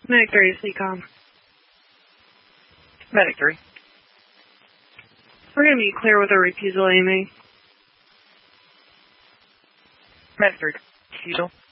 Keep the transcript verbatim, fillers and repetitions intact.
Medic three, C COM. Medic three. We're going to be clear with a refusal aiming. Medic three. Refusal.